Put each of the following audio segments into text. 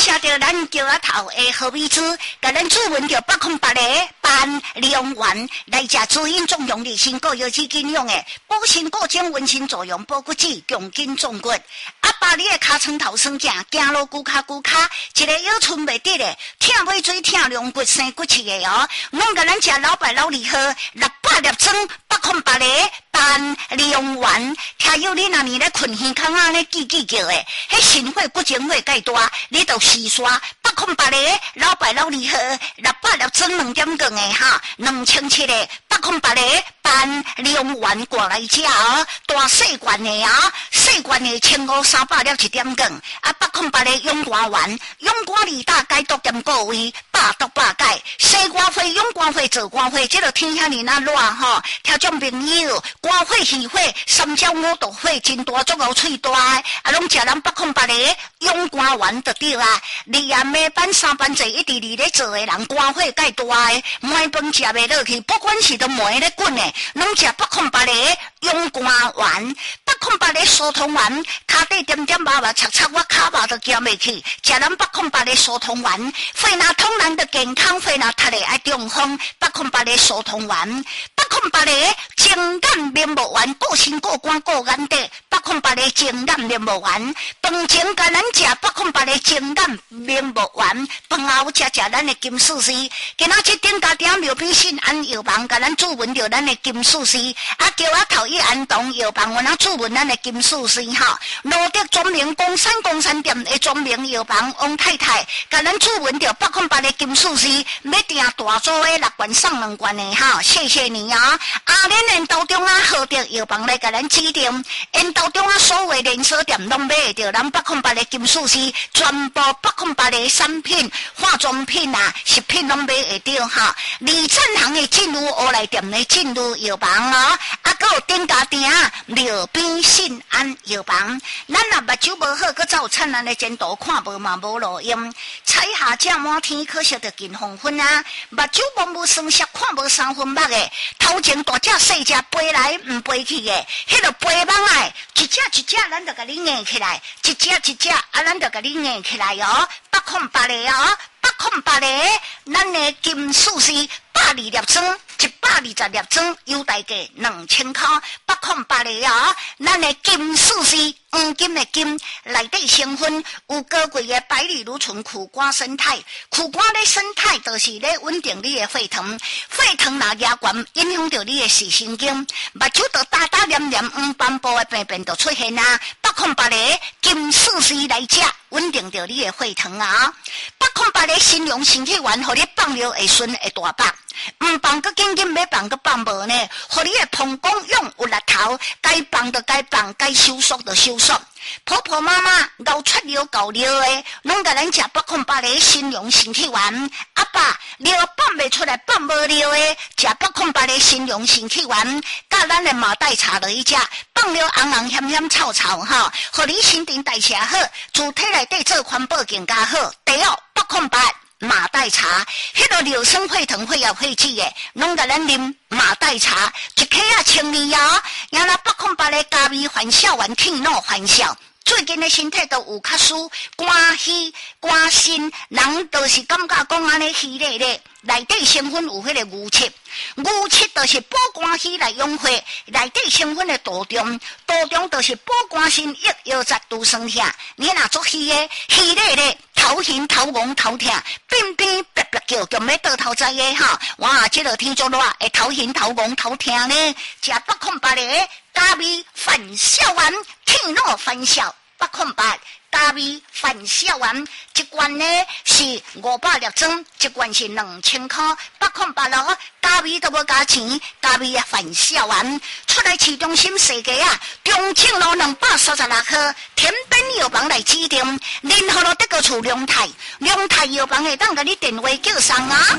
谢着咱叫阿头的何美珠，甲咱主文着808个办利用完来食滋阴纵容力新果药基金用的补肾固精温馨作用保骨脂强筋壮骨。阿爸你的骹床头酸痛，行路骨骹，一个腰寸袂直的，疼尾椎疼龙骨生骨刺的哦，拢甲咱食老白老利好，600粒装808个办利用完，听有你那年咧困耳孔啊咧叽叫的，迄心血骨精血介大，你都洗刷808个老白老利好，600粒装2点光的哈，2007个808个办利用完过来食哦，大细罐的啊，细罐的1500-300粒1点光，啊808个勇肝丸，勇肝利大解毒点个位，百毒百解，西瓜花、勇肝花、做肝花，这个天遐尼那热吼，听众朋友，肝火、气火、三焦五毒火，真大足够喙大的，啊拢食咱808个勇肝丸就对啊，你啊每班3班制一直伫咧做的人，肝火介大的，每饭食袂落去，不管是都梅咧滚的，拢食808个勇肝丸，808个疏通丸，骹底点点麻麻擦擦，我骹麻都行袂去，食咱808个疏通丸，肺若通人的健康，肺若脱咧爱中风，808个疏通丸，808个情感面膜丸，顾心顾肝顾眼底，808个情感面膜丸，饭前甲咱食808个情感面膜丸，饭后食咱的金素 C， 今仔日顶家点刘必信安药房，甲咱注文着咱的金素 C， 啊叫我头一安东药房，我那注文咱的金素 C 哈，罗德专名公山店的专名药房，王太太，甲咱注文着808个金素 C， 要订大组的6罐送2罐的哈，谢谢你啊！阿莲人道中啊，好着药房来甲咱指定，因道中啊所有连锁店拢买着咱808个金素 C， 全部808个产品、化妆品啊、食品拢买会着哈。李振行的进入欧莱店的进入药房哦，啊，还有顶家店刘边信安药房，咱若目睭无好，佮走灿烂的前途看无嘛无路用。彩霞正满天，可惜着近黄昏啊！目睭无双色，看无3分目的。头前大只细只飞来唔飞去的，迄个飞蠓啊，一只一只，咱就甲你硬起来，一只一只啊，咱就甲你硬起来哦。808个哦，808个，咱的金素是120粒装，120粒装，优待价2000块，808个哦，咱的金素是黄金的金，内底成分有高贵的百里芦醇苦瓜生态，苦瓜的生态就是咧稳定你的血糖，血糖若压悬，影响到你的视神经，目睭就大大黏黏，黄斑部的病变就出现啊！808个金素是来食，稳定到你的血糖啊！808个新用身体丸，互你放尿会顺会大腹。唔放个紧紧，要放个放无呢？互你的膀胱用有力头，该放就该放，该收缩就收缩。婆婆妈妈熬出尿够尿的，拢甲咱食808个新用身体丸。阿爸尿放袂出来，放无尿的，食808个新用身体丸，甲咱的马黛茶落去食，放尿红红咸咸臭臭哈，互你新陈代谢好，自体内底做环保更加好。第二808。马黛茶，迄个尿酸血糖血压血脂的，拢甲咱啉马黛茶，一克啊清味啊，然后808个加味欢笑丸去脑欢笑。最近的身体都有较舒肝虚肝心，人都是感觉讲安尼虚咧咧，内底成分有迄个牛七，牛七就是补肝虚来用血，内底成分的多中就是补肝心益腰脊都酸痛，你若做虚的虚咧咧，头晕头晕头痛，边边别别叫，叫要倒头栽的哈，哇，这个天做热会头晕头晕头痛呢，食808个加味饭笑丸，去脑欢笑808。加味饭笑丸一罐呢是500粒装，一罐是2000块，808咯，加味都无加钱，加味啊饭笑丸出来市中心世界啊，中正路236号田边药房来指定，任何路得个厝龙泰药房会当甲你电话叫上啊。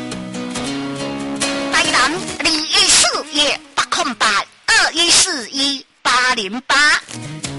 台南2141 808 2141 808。